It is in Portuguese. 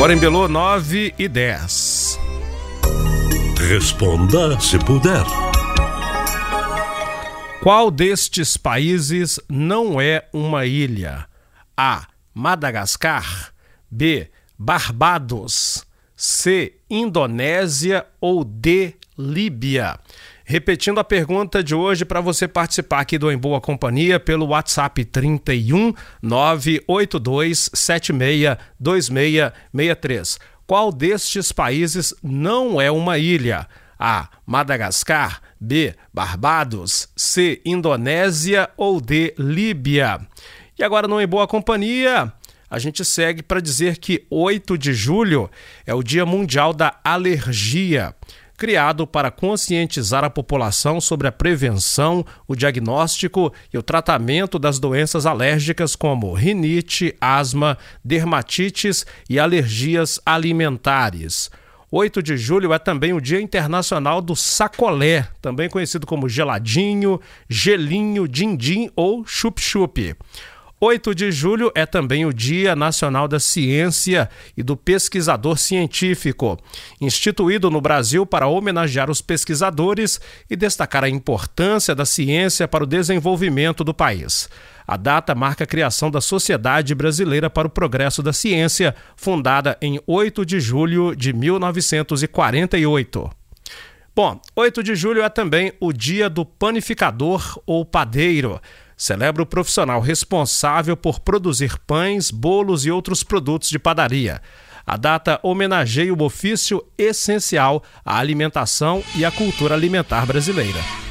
Agora em Belo, 9h10. Responda se puder. Qual destes países não é uma ilha? A. Madagascar. B. Barbados. C. Indonésia ou D. Líbia? Repetindo a pergunta de hoje para você participar aqui do Em Boa Companhia pelo WhatsApp 31 982 76 2663. Qual destes países não é uma ilha? A. Madagascar. B. Barbados. C. Indonésia ou D. Líbia? E agora no Em Boa Companhia, a gente segue para dizer que 8 de julho é o Dia Mundial da Alergia, criado para conscientizar a população sobre a prevenção, o diagnóstico e o tratamento das doenças alérgicas como rinite, asma, dermatites e alergias alimentares. 8 de julho é também o Dia Internacional do Sacolé, também conhecido como geladinho, gelinho, din-din ou chup-chup. 8 de julho é também o Dia Nacional da Ciência e do Pesquisador Científico, instituído no Brasil para homenagear os pesquisadores e destacar a importância da ciência para o desenvolvimento do país. A data marca a criação da Sociedade Brasileira para o Progresso da Ciência, fundada em 8 de julho de 1948. Bom, 8 de julho é também o Dia do Panificador ou Padeiro. Celebra o profissional responsável por produzir pães, bolos e outros produtos de padaria. A data homenageia o ofício essencial à alimentação e à cultura alimentar brasileira.